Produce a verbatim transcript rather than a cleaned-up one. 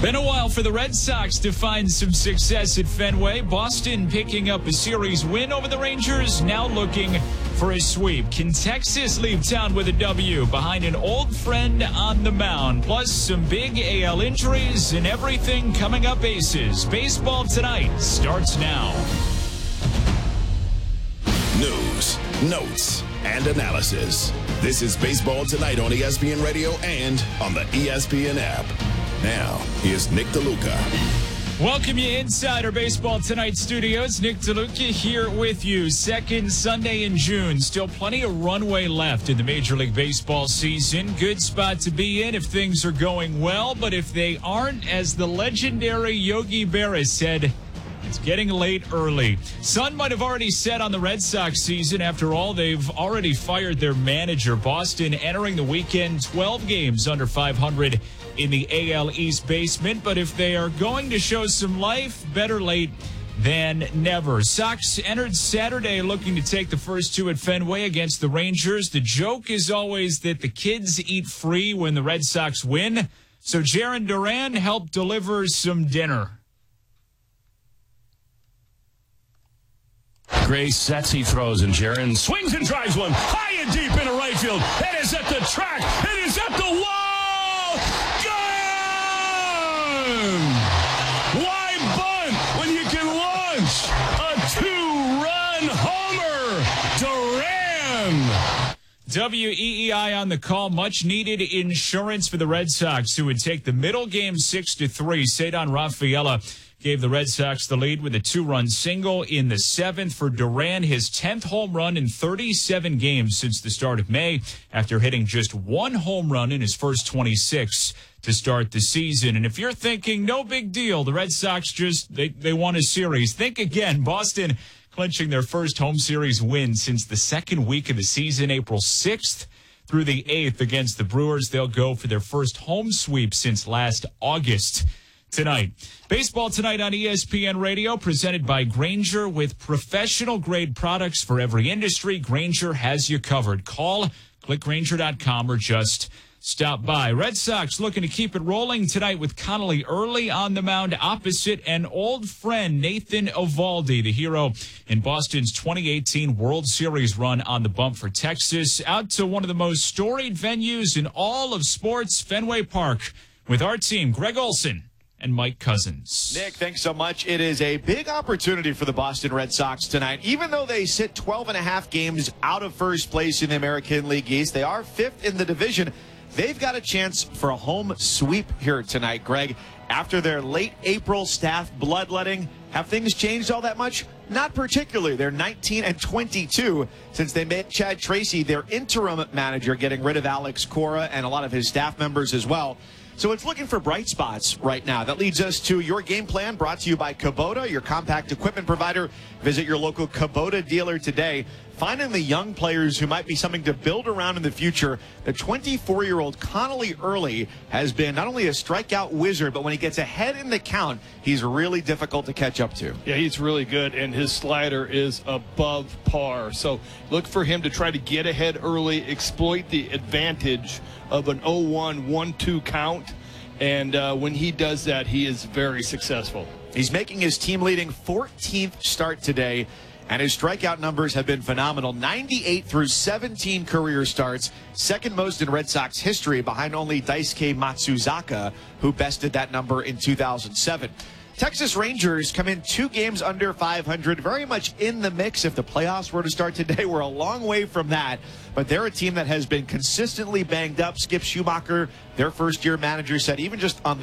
Been a while for the Red Sox to find some success at Fenway. Boston picking up a series win over the Rangers, now looking for a sweep. Can Texas leave town with a W behind an old friend on the mound? Plus some big A L injuries and everything coming up aces. Baseball Tonight starts now. News, notes, and analysis. This is Baseball Tonight on E S P N Radio and on the E S P N app. Now, here's Nick DeLuca. Welcome you inside our Baseball Tonight studios. Nick DeLuca here with you. Second Sunday in June. Still plenty of runway left in the Major League Baseball season. Good spot to be in if things are going well. But if they aren't, as the legendary Yogi Berra said, it's getting late early. Sun might have already set on the Red Sox season. After all, they've already fired their manager. Boston entering the weekend twelve games under five hundred in the A L East basement. But if they are going to show some life, better late than never. Sox entered Saturday looking to take the first two at Fenway against the Rangers. The joke is always that the kids eat free when the Red Sox win. So Jarren Duran helped deliver some dinner. Gray sets, he throws, and Jarren swings and drives one high and deep into right field. It is at the track. It is at the wall. Gone! Why bunt when you can launch a two-run homer? Duran! W E E I on the call. Much needed insurance for the Red Sox, who would take the middle game six to three. Cedar Rafaela gave the Red Sox the lead with a two-run single in the seventh for Duran, his tenth home run in thirty-seven games since the start of May, after hitting just one home run in his first twenty-six to start the season. And if you're thinking, no big deal, the Red Sox just, they, they won a series, think again. Boston clinching their first home series win since the second week of the season, April sixth through the eighth against the Brewers. They'll go for their first home sweep since last August. Tonight, Baseball Tonight on E S P N Radio, presented by Grainger. With professional-grade products for every industry, Grainger has you covered. Call, click Grainger dot com, or just stop by. Red Sox looking to keep it rolling tonight with Connolly early on the mound opposite an old friend, Nathan Eovaldi, the hero in Boston's twenty eighteen World Series run on the bump for Texas. Out to one of the most storied venues in all of sports, Fenway Park, with our team, Greg Olson and Mike Cousins. Nick, thanks so much. It is a big opportunity for the Boston Red Sox tonight. Even though they sit twelve and a half games out of first place in the American League East, they are fifth in the division. They've got a chance for a home sweep here tonight, Greg. After their late April staff bloodletting, have things changed all that much? Not particularly. They're nineteen and twenty-two since they made Chad Tracy their interim manager, getting rid of Alex Cora and a lot of his staff members as well. So it's looking for bright spots right now. That leads us to your game plan, brought to you by Kubota, your compact equipment provider. Visit your local Kubota dealer today. Finding the young players who might be something to build around in the future. The twenty-four-year-old Connolly Early has been not only a strikeout wizard, but when he gets ahead in the count, he's really difficult to catch up to. Yeah, he's really good, and his slider is above par. So look for him to try to get ahead early, exploit the advantage of an oh one, one two count. And uh, when he does that, he is very successful. He's making his team-leading fourteenth start today, and his strikeout numbers have been phenomenal. ninety-eight through seventeen career starts, second most in Red Sox history, behind only Daisuke Matsuzaka, who bested that number in two thousand seven. Texas Rangers come in two games under five hundred, very much in the mix. If the playoffs were to start today, we're a long way from that. But they're a team that has been consistently banged up. Skip Schumacher, their first-year manager, said even just on